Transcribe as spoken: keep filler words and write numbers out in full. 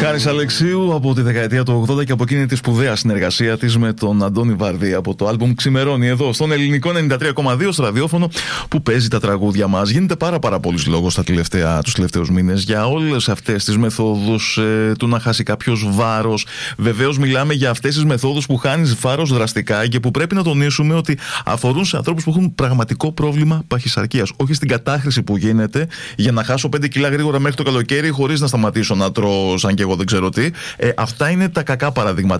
Χάρης Αλεξίου από τη δεκαετία του ογδόντα και από εκείνη τη σπουδαία συνεργασία της με τον Αντώνη Βαρδί από το άλμπουμ Ξημερώνει εδώ στον ελληνικό ενενήντα τρία κόμμα δύο στο ραδιόφωνο που παίζει τα τραγούδια μας. Γίνεται πάρα πάρα πολύς λόγος τα τελευταία, τους τελευταίους μήνες για όλες αυτές τις μεθόδους ε, του να χάσει κάποιος βάρος. Βεβαίως μιλάμε για αυτές τις μεθόδους που χάνεις βάρος δραστικά και που πρέπει να τονίσουμε ότι αφορούν σε ανθρώπους που έχουν πραγματικό πρόβλημα παχυσαρκίας. Όχι στην κατάχρηση που γίνεται για να χάσω πέντε κιλά γρήγορα μέχρι το καλοκαίρι χωρίς να σταματήσω να τρώω σαν και εγώ δεν ξέρω τι. Ε, αυτά είναι τα κακά παραδείγματα.